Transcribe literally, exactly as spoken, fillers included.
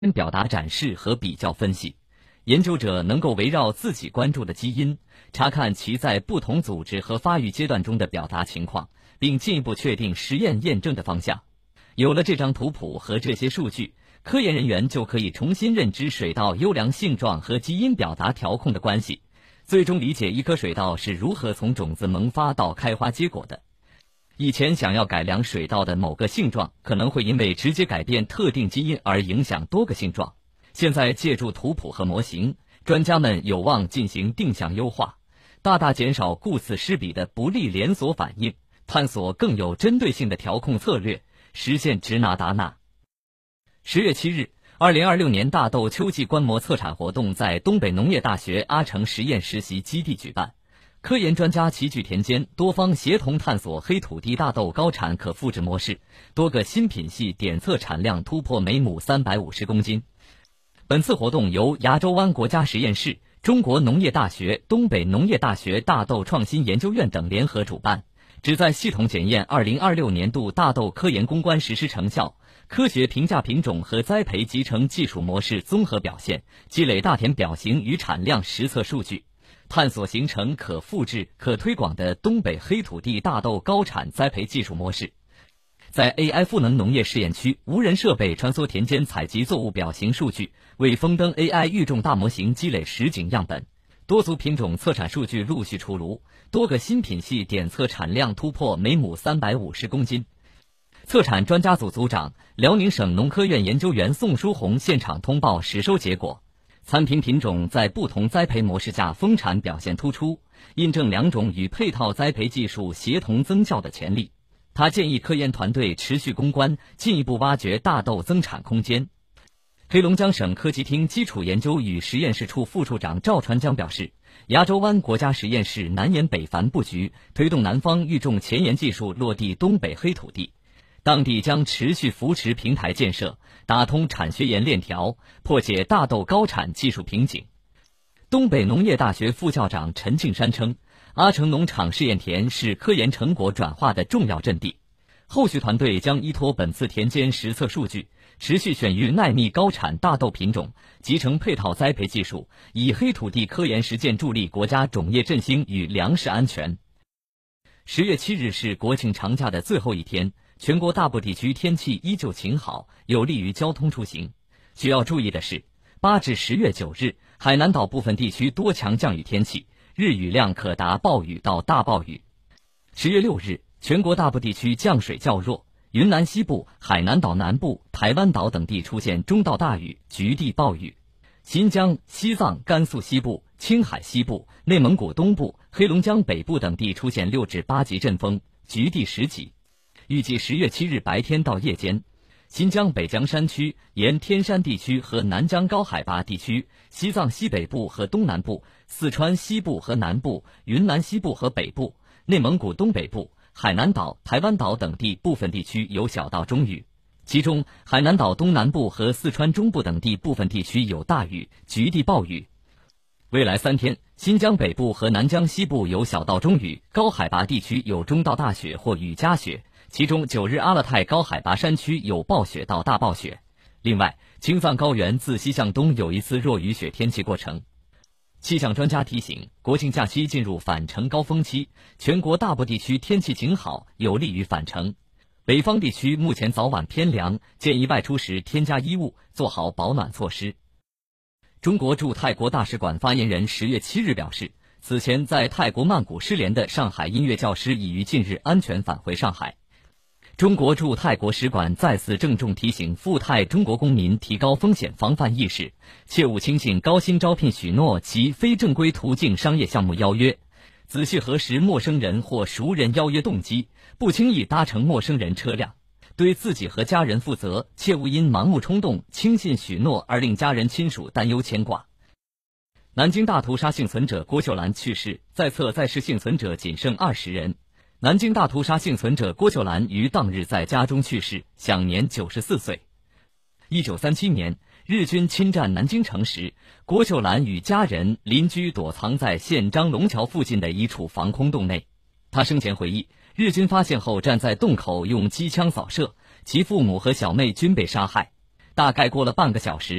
表达展示和比较分析，研究者能够围绕自己关注的基因，查看其在不同组织和发育阶段中的表达情况，并进一步确定实验验证的方向。有了这张图谱和这些数据，科研人员就可以重新认知水稻优良性状和基因表达调控的关系，最终理解一棵水稻是如何从种子萌发到开花结果的。以前想要改良水稻的某个性状，可能会因为直接改变特定基因而影响多个性状。现在借助图谱和模型，专家们有望进行定向优化，大大减少顾此失彼的不利连锁反应，探索更有针对性的调控策略，实现直拿达纳。十月七日，二零二六年大豆秋季观摩测产活动在东北农业大学阿城实验实习基地举办。科研专家齐聚田间，多方协同探索黑土地大豆高产可复制模式，多个新品系点测产量突破每亩三百五十公斤。本次活动由牙洲湾国家实验室、中国农业大学、东北农业大学大豆创新研究院等联合主办，旨在系统检验二零二六年度大豆科研攻关实施成效，科学评价品种和栽培集成技术模式综合表现，积累大田表型与产量实测数据，探索形成可复制、可推广的东北黑土地大豆高产栽培技术模式。在 A I 赋能农业试验区，无人设备穿梭田间采集作物表型数据，为风灯 A I 育种大模型积累实景样本。多组品种测产数据陆续出炉，多个新品系点测产量突破每亩三百五十公斤。测产专家组组长、辽宁省农科院研究员宋书红现场通报实收结果。参评品种在不同栽培模式下丰产表现突出，印证两种与配套栽培技术协同增效的潜力。他建议科研团队持续攻关，进一步挖掘大豆增产空间。黑龙江省科技厅基础研究与实验室处副处长赵传江表示，牙洲湾国家实验室南延北繁布局，推动南方育种前沿技术落地东北黑土地。当地将持续扶持平台建设，打通产学研链条，破解大豆高产技术瓶颈。东北农业大学副校长陈庆山称，阿城农场试验田是科研成果转化的重要阵地。后续团队将依托本次田间实测数据，持续选育耐密高产大豆品种，集成配套栽培技术，以黑土地科研实践助力国家种业振兴与粮食安全。十月七日是国庆长假的最后一天，全国大部地区天气依旧晴好，有利于交通出行。需要注意的是，八至十月九日，海南岛部分地区多强降雨天气，日雨量可达暴雨到大暴雨。十月六日，全国大部地区降水较弱，云南西部、海南岛南部、台湾岛等地出现中到大雨，局地暴雨。新疆、西藏、甘肃西部、青海西部、内蒙古东部、黑龙江北部等地出现六至八级阵风，局地十级。预计十月七日白天到夜间，新疆北疆山区、沿天山地区和南疆高海拔地区、西藏西北部和东南部、四川西部和南部、云南西部和北部、内蒙古东北部、海南岛、台湾岛等地部分地区有小到中雨，其中海南岛东南部和四川中部等地部分地区有大雨，局地暴雨。未来三天，新疆北部和南疆西部有小到中雨，高海拔地区有中到大雪或雨夹雪，其中九日阿勒泰高海拔山区有暴雪到大暴雪。另外，青藏高原自西向东有一次弱雨雪天气过程。气象专家提醒，国庆假期进入返程高峰期，全国大部地区天气晴好，有利于返程。北方地区目前早晚偏凉，建议外出时添加衣物，做好保暖措施。中国驻泰国大使馆发言人十月七日表示，此前在泰国曼谷失联的上海音乐教师已于近日安全返回上海。中国驻泰国使馆再次郑重提醒赴泰中国公民提高风险防范意识，切勿轻信高薪招聘许诺及非正规途径商业项目邀约，仔细核实陌生人或熟人邀约动机，不轻易搭乘陌生人车辆。对自己和家人负责，切勿因盲目冲动、轻信许诺而令家人亲属担忧牵挂。南京大屠杀幸存者郭秀兰去世，在册在世幸存者仅剩二十人。南京大屠杀幸存者郭秀兰于当日在家中去世，享年九十四岁。一九三七年，日军侵占南京城时，郭秀兰与家人邻居躲藏在县张龙桥附近的一处防空洞内。他生前回忆，日军发现后站在洞口用机枪扫射，其父母和小妹均被杀害。大大概过了半个小时，